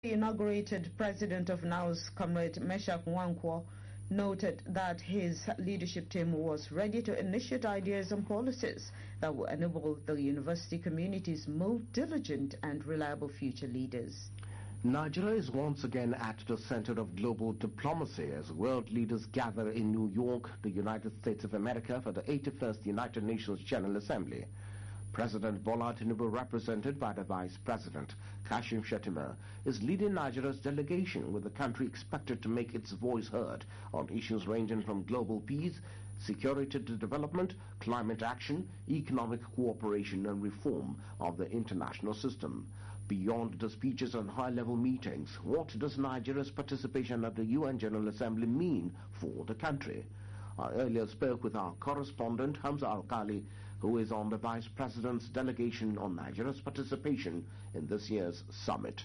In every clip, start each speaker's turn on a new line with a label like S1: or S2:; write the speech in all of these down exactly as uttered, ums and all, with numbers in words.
S1: The inaugurated president of N A U S, Comrade Meshach Nwankwo, noted that his leadership team was ready to initiate ideas and policies that will enable the university community's more diligent and reliable future leaders.
S2: Nigeria is once again at the center of global diplomacy as world leaders gather in New York, the United States of America, for the eighty-first United Nations General Assembly. President Bola Tinubu, represented by the Vice President Kashim Shettima, is leading Nigeria's delegation, with the country expected to make its voice heard on issues ranging from global peace, security to development, climate action, economic cooperation and reform of the international system. Beyond the speeches and high-level meetings, what does Nigeria's participation at the U N General Assembly mean for the country? I earlier spoke with our correspondent, Hamza Al-Kali, who is on the Vice President's delegation on Nigeria's participation in this year's summit.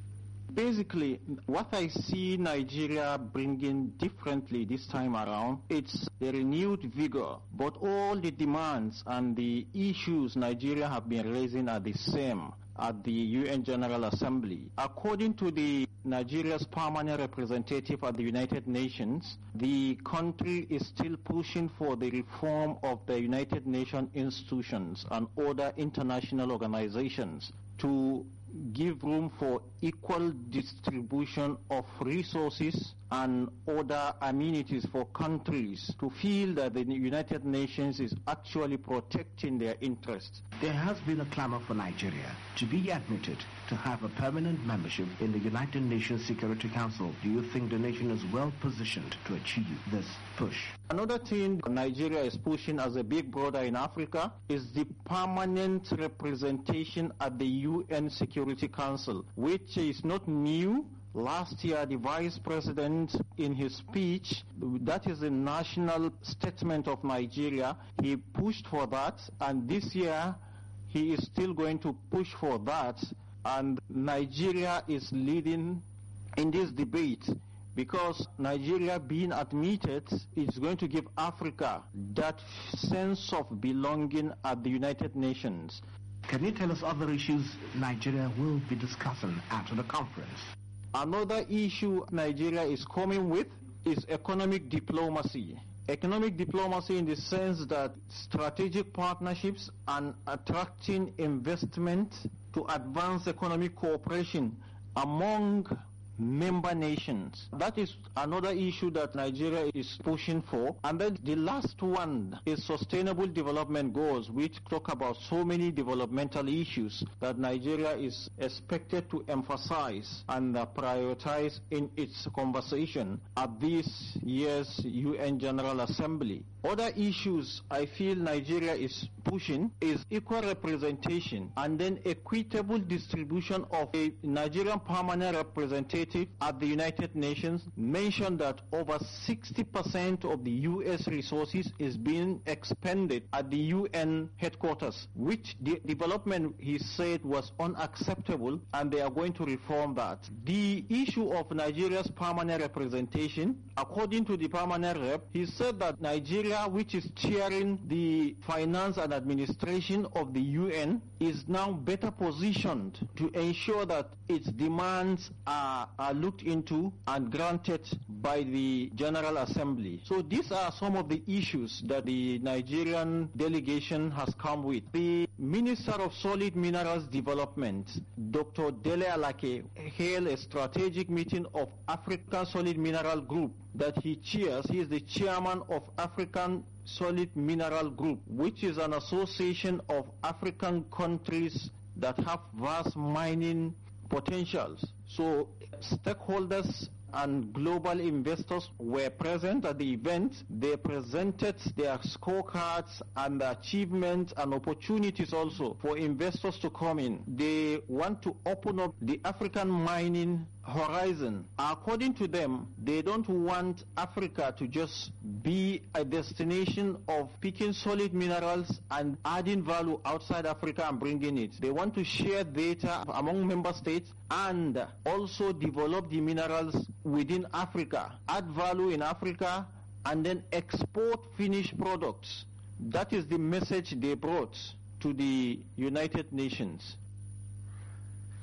S3: Basically, what I see Nigeria bringing differently this time around, it's a renewed vigor, but all the demands and the issues Nigeria have been raising are the same at the U N General Assembly. According to the Nigeria's permanent representative at the United Nations, the country is still pushing for the reform of the United Nations institutions and other international organizations to give room for equal distribution of resources and other amenities for countries to feel that the United Nations is actually protecting their interests.
S2: There has been a clamor for Nigeria to be admitted to have a permanent membership in the United Nations Security Council. Do you think the nation is well positioned to achieve this push?
S3: Another thing Nigeria is pushing as a big brother in Africa is the permanent representation at the U N Security Council, which is not new. Last year, the Vice President, in his speech, that is a national statement of Nigeria, he pushed for that, and this year he is still going to push for that, and Nigeria is leading in this debate, because Nigeria being admitted is going to give Africa that sense of belonging at the United Nations.
S2: Can you tell us other issues Nigeria will be discussing at the conference?
S3: Another issue Nigeria is coming with is economic diplomacy. Economic diplomacy in the sense that strategic partnerships and attracting investment to advance economic cooperation among member nations. That is another issue that Nigeria is pushing for. And then the last one is sustainable development goals, which talk about so many developmental issues that Nigeria is expected to emphasize and uh, prioritize in its conversation at this year's U N General Assembly. Other issues I feel Nigeria is pushing is equal representation and then equitable distribution of a Nigerian permanent representative at the United Nations mentioned that over sixty percent of the U S resources is being expended at the U N headquarters, which the development he said was unacceptable, and they are going to reform that. The issue of Nigeria's permanent representation, according to the permanent rep, he said that Nigeria, which is chairing the finance and administration of the U N, is now better positioned to ensure that its demands are, are looked into and granted by the General Assembly. So these are some of the issues that the Nigerian delegation has come with. The Minister of Solid Minerals Development, Doctor Dele Alake, held a strategic meeting of African Solid Mineral Group that he chairs. He is the chairman of African Solid Mineral Group, which is an association of African countries that have vast mining potentials. So stakeholders and global investors were present at the event. They presented their scorecards and the achievements and opportunities also for investors to come in. They want to open up the African mining horizon. According to them, they don't want Africa to just be a destination of picking solid minerals and adding value outside Africa and bringing it. They want to share data among member states and also develop the minerals within Africa, add value in Africa, and then export finished products. That is the message they brought to the United Nations.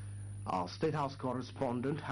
S2: Our State House correspondent